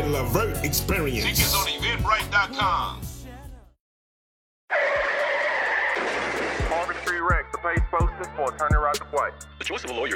Levert experience. Tickets on Eventbrite.com. Marvin Street Rex, the page posted for attorney right to play. The choice of a lawyer